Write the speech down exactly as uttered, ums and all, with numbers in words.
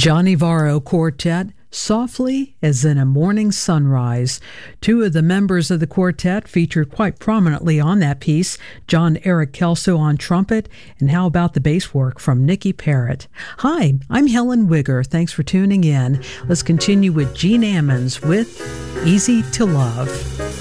Johnny Varro Quartet, Softly as in a Morning Sunrise. Two of the members of the quartet featured quite prominently on that piece, John Eric Kelso on trumpet, and how about the bass work from Nikki Parrott? Hi, I'm Helen Wigger. Thanks for tuning in. Let's continue with Gene Ammons with Easy to Love.